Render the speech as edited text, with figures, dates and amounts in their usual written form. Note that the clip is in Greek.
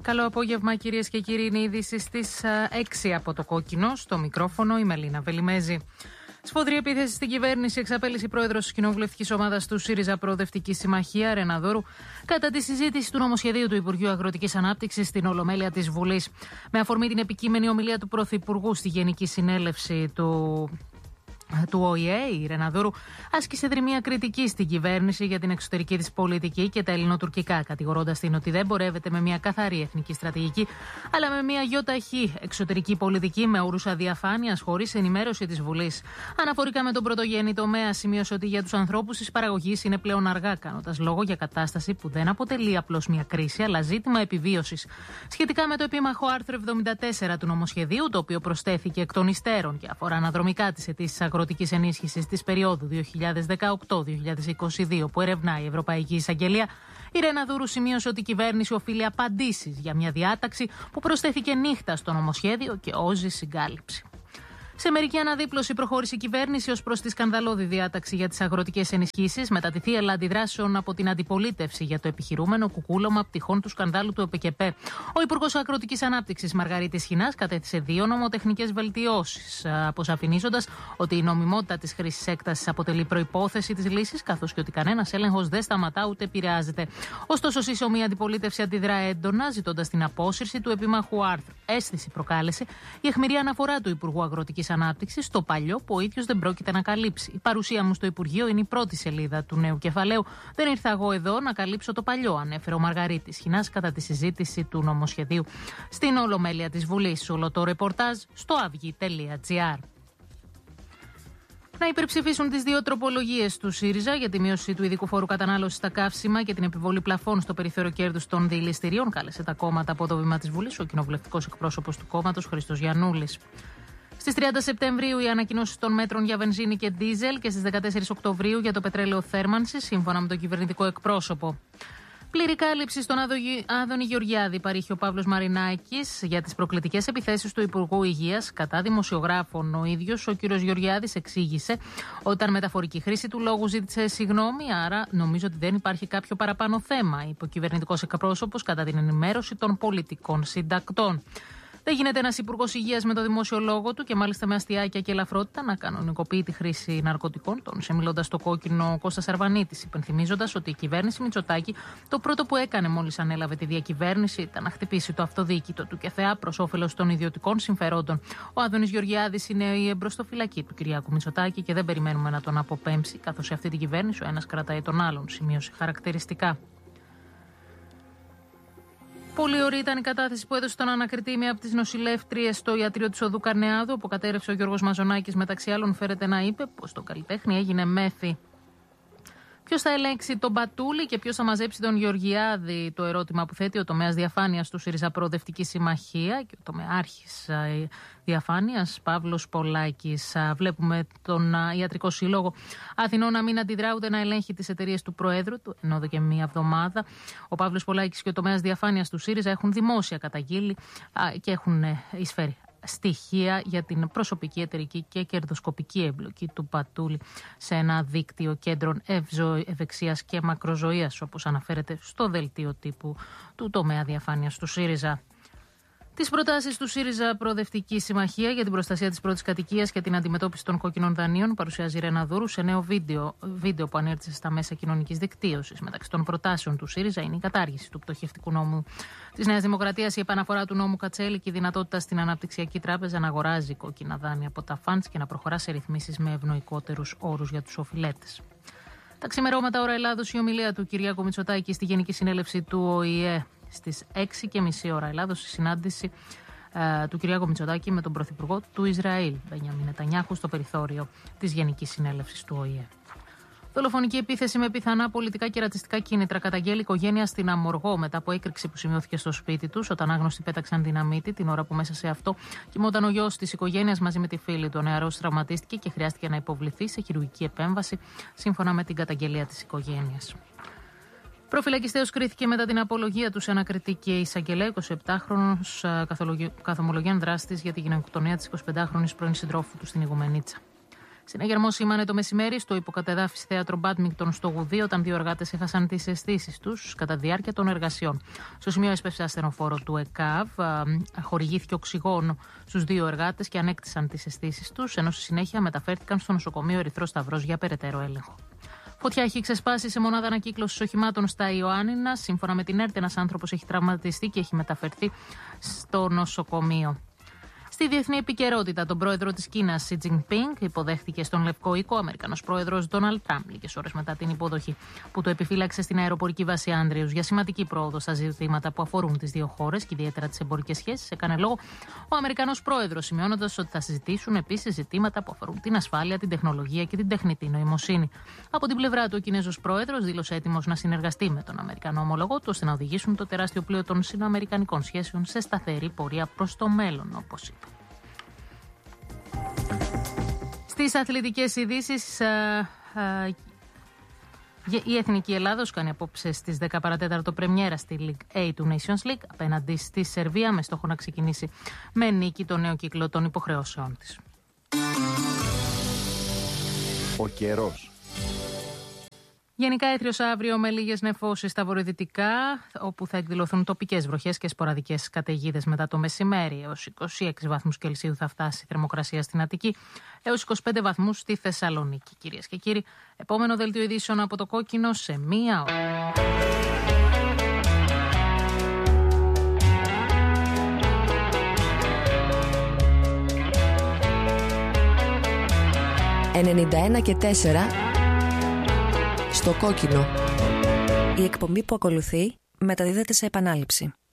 Καλό απόγευμα, κυρίες και κύριοι. Είναι η είδηση στις 6 από το Κόκκινο. Στο μικρόφωνο η Μελίνα Βελιμέζη. Σφοδρή επίθεση στην κυβέρνηση εξαπέλυσε η πρόεδρος της κοινοβουλευτικής ομάδας του ΣΥΡΙΖΑ Προοδευτική Συμμαχία, Ρένα Δούρου, κατά τη συζήτηση του νομοσχεδίου του Υπουργείου Αγροτικής Ανάπτυξης στην Ολομέλεια της Βουλής. Με αφορμή την επικείμενη ομιλία του Πρωθυπουργού στη Γενική Συνέλευση του ΟΗΕ, η Ρένα Δούρου άσκησε δρυμία κριτική στην κυβέρνηση για την εξωτερική της πολιτική και τα ελληνοτουρκικά, κατηγορώντας την ότι δεν πορεύεται με μια καθαρή εθνική στρατηγική, αλλά με μια γιοταχή εξωτερική πολιτική με όρους αδιαφάνειας, χωρίς ενημέρωση της Βουλής. Αναφορικά με τον πρωτογενή τομέα, σημείωσε ότι για τους ανθρώπους της παραγωγής είναι πλέον αργά, κάνοντας λόγο για κατάσταση που δεν αποτελεί απλώς μια κρίση, αλλά ζήτημα επιβίωσης. Σχετικά με το επίμαχο άρθρο 74 του νομοσχεδίου, το οποίο προσθέθηκε εκ των υστέρων και αφορά αναδρομικά τις αιτήσεις αγροτικής ενίσχυσης της περίοδου 2018-2022 που ερευνά η Ευρωπαϊκή Εισαγγελία, η Ρένα Δούρου σημείωσε ότι η κυβέρνηση οφείλει απαντήσεις για μια διάταξη που προσθέθηκε νύχτα στο νομοσχέδιο και όζει συγκάλυψη. Σε μερική αναδίπλωση προχώρησε η κυβέρνηση ως προς τη σκανδαλώδη διάταξη για τις αγροτικές ενισχύσεις, μετά τη θύελλα αντιδράσεων από την αντιπολίτευση για το επιχειρούμενο κουκούλωμα πτυχών του σκανδάλου του ΕΠΕΚΕΠΕ. Ο Υπουργός Αγροτικής Ανάπτυξης Μαργαρίτης Χινάς κατέθεσε 2 νομοτεχνικές βελτιώσεις, αποσαφηνίζοντας ότι η νομιμότητα της χρήσης έκτασης αποτελεί προϋπόθεση της λύσης, καθώς και ότι κανένας έλεγχος δεν σταματά ούτε επηρεάζεται. Ωστόσο, σύσσωμη η αντιπολίτευση αντιδρά έντονα, ζητώντας την απόσυρση του επίμαχου άρθρου. Αίσθηση προκάλεσε η αιχμηρή αναφορά του Υπουργού Αγροτικής Ανάπτυξης στο παλιό που ο ίδιος δεν πρόκειται να καλύψει. Η παρουσία μου στο Υπουργείο είναι η πρώτη σελίδα του νέου κεφαλαίου. Δεν ήρθα εγώ εδώ να καλύψω το παλιό, ανέφερε ο Μαργαρίτης Χινάς κατά τη συζήτηση του νομοσχεδίου στην Ολομέλεια της Βουλής. Όλο το ρεπορτάζ στο avgi.gr. Να υπερψηφίσουν τις 2 τροπολογίες του ΣΥΡΙΖΑ για τη μείωση του ειδικού φόρου κατανάλωσης στα καύσιμα και την επιβολή πλαφών στο περιθώριο κέρδους των διηληστηρίων, κάλεσε τα κόμματα από το βήμα της Βουλής ο κοινοβουλευτικός εκπρόσωπος του κόμματος Χρήστος Γιαννούλης. Στις 30 Σεπτεμβρίου οι ανακοινώσεις των μέτρων για βενζίνη και ντίζελ και στις 14 Οκτωβρίου για το πετρέλαιο θέρμανσης, σύμφωνα με τον κυβερνητικό εκπρόσωπο. Πλήρη κάλυψη στον Άδωνη Γεωργιάδη παρήχε ο Παύλος Μαρινάκης για τις προκλητικές επιθέσεις του Υπουργού Υγείας κατά δημοσιογράφων. Ο ίδιος ο κ. Γεωργιάδης εξήγησε όταν μεταφορική χρήση του λόγου ζήτησε συγγνώμη, άρα νομίζω ότι δεν υπάρχει κάποιο παραπάνω θέμα, είπε ο κυβερνητικός εκπρόσωπος κατά την ενημέρωση των πολιτικών συντακτών. Δεν γίνεται ένας υπουργός υγείας με το δημόσιο λόγο του και μάλιστα με αστιάκια και ελαφρότητα να κανονικοποιεί τη χρήση ναρκωτικών, τόνισε μιλώντας στο Κόκκινο Κώστας Αρβανίτης, υπενθυμίζοντας ότι η κυβέρνηση Μητσοτάκη το πρώτο που έκανε μόλις ανέλαβε τη διακυβέρνηση ήταν να χτυπήσει το αυτοδιοίκητο του ΚΕΘΕΑ προς όφελος των ιδιωτικών συμφερόντων. Ο Άδωνης Γεωργιάδης είναι η εμπροστοφυλακή του Κυριάκου Μητσοτάκη και δεν περιμένουμε να τον αποπέμψει, καθώς σε αυτή την κυβέρνηση ο ένας κρατάει τον άλλον, σημείωσε χαρακτηριστικά. Πολύ ωραία ήταν η κατάθεση που έδωσε στον ανακριτή μία από τις νοσηλεύτριες στο ιατρείο της Οδού Καρνεάδου, όπου κατέρευσε ο Γιώργος Μαζονάκης. Μεταξύ άλλων, φέρεται να είπε πως το καλλιτέχνη έγινε μέθη. Ποιος θα ελέγξει τον Πατούλη και ποιος θα μαζέψει τον Γεωργιάδη, το ερώτημα που θέτει ο τομέας διαφάνειας του ΣΥΡΙΖΑ Προοδευτική Συμμαχία και ο τομεάρχης διαφάνειας Παύλος Πολάκης. Βλέπουμε τον Ιατρικό Σύλλογο Αθηνών να μην αντιδρά ούτε να ελέγχει τις εταιρείες του Προέδρου του, ενώ εδώ και μία εβδομάδα ο Παύλος Πολάκης και ο τομέας διαφάνειας του ΣΥΡΙΖΑ έχουν δημόσια καταγγείλει και έχουν εισφέρει στοιχεία για την προσωπική, εταιρική και κερδοσκοπική εμπλοκή του Πατούλη σε ένα δίκτυο κέντρων ευεξίας και μακροζωίας, όπως αναφέρεται στο δελτίο τύπου του τομέα διαφάνειας του ΣΥΡΙΖΑ. Τις προτάσεις του ΣΥΡΙΖΑ Προοδευτική Συμμαχία για την προστασία της πρώτης κατοικίας και την αντιμετώπιση των κόκκινων δανείων παρουσιάζει η Ρένα Δούρου σε νέο βίντεο που ανέρτησε στα μέσα κοινωνικής δικτύωσης. Μεταξύ των προτάσεων του ΣΥΡΙΖΑ είναι η κατάργηση του πτωχευτικού νόμου της Νέας Δημοκρατίας, η επαναφορά του νόμου Κατσέλη και η δυνατότητα στην Αναπτυξιακή Τράπεζα να αγοράζει κόκκινα δάνεια από τα φαντς και να προχωρά σε ρυθμίσεις με ευνοϊκότερους όρους για τους οφειλέτες. Τα ξημερώματα ώρα Ελλάδος, η ομιλία του Κυριάκου Μητσοτάκη στη Γενική Συνέλευση του ΟΗΕ. Στις 6:30 ώρα Ελλάδος, η συνάντηση του Κυριάκου Μητσοτάκη με τον Πρωθυπουργό του Ισραήλ, Μπενιαμίν Νετανιάχου, στο περιθώριο της Γενικής Συνέλευσης του ΟΗΕ. Δολοφονική επίθεση με πιθανά πολιτικά και ρατσιστικά κίνητρα καταγγέλει η οικογένεια στην Αμοργό μετά από έκρηξη που σημειώθηκε στο σπίτι τους όταν άγνωστοι πέταξαν δυναμίτη την ώρα που μέσα σε αυτό κοιμόταν ο γιος της οικογένειας μαζί με τη φίλη του. Ο νεαρός τραυματίστηκε και χρειάστηκε να υποβληθεί σε χειρουργική επέμβαση, σύμφωνα με την καταγγελία της οικογένειας. Προφυλακιστέως κρίθηκε μετά την απολογία του σε ανακριτή και εισαγγελέα 27χρονος καθομολογιαν δράστης για τη γυναικοκτονία της 25χρονης πρώην συντρόφου του στην Ιγουμενίτσα. Συναγερμό σήμανε το μεσημέρι στο υποκατεδάφιση θέατρο Μπάντμιγκτον στο Γουδί, όταν δύο εργάτες έχασαν τις αισθήσεις τους κατά τη διάρκεια των εργασιών. Στο σημείο έσπευσε ασθενοφόρο του ΕΚΑΒ, χορηγήθηκε οξυγόνο στους δύο εργάτες και ανέκτησαν τις αισθήσεις τους, ενώ στη συνέχεια μεταφέρθηκαν στο νοσοκομείο Ερυθρός Σταυρός για περαιτέρω έλεγχο. Φωτιά έχει ξεσπάσει σε μονάδα ανακύκλωσης οχημάτων στα Ιωάννινα. Σύμφωνα με την ΕΡΤ, ένας άνθρωπος έχει τραυματιστεί και έχει μεταφερθεί στο νοσοκομείο. Στη διεθνή επικαιρότητα, τον πρόεδρο της Κίνας, Σι Τζινπίνγκ, υποδέχτηκε στον Λευκό Οίκο ο Αμερικανός πρόεδρος Ντόναλντ Τραμπ, λίγες ώρες μετά την υποδοχή που το επιφύλαξε στην αεροπορική βάση Άντριους για σημαντική πρόοδο στα ζητήματα που αφορούν τις δύο χώρες και ιδιαίτερα τις εμπορικές σχέσεις. Έκανε λόγο ο Αμερικανός πρόεδρος, σημειώνοντας ότι θα συζητήσουν επίσης ζητήματα που αφορούν την ασφάλεια, την τεχνολογία και την τεχνητή νοημοσύνη. Από την πλευρά του, ο Κινέζος πρόεδρος δήλωσε έτοιμος να συνεργαστεί με τον Αμερικανό ομολογό του ώστε να οδηγήσουν το τεράστιο πλοίο των σινοαμερικανικών σχέσεων σε σταθερή πορεία προς το μέλλον, όπως είπε. Στις αθλητικές ειδήσεις, η Εθνική Ελλάδος κάνει απόψε στις 10 παρατέταρτο πρεμιέρα στη League A του Nations League απέναντι στη Σερβία, με στόχο να ξεκινήσει με νίκη το νέο κύκλο των υποχρεώσεών της. Ο καιρός. Γενικά έθριος αύριο με λίγες νεφώσεις στα βορειοδυτικά, όπου θα εκδηλωθούν τοπικές βροχές και σποραδικές καταιγίδες μετά το μεσημέρι. Έως 26 βαθμούς Κελσίου θα φτάσει η θερμοκρασία στην Αττική, έως 25 βαθμούς στη Θεσσαλονίκη. Κυρίες και κύριοι, επόμενο δελτίο ειδήσεων από το Κόκκινο σε μία ώρα. «91,4» στο Κόκκινο. Η εκπομπή που ακολουθεί μεταδίδεται σε επανάληψη.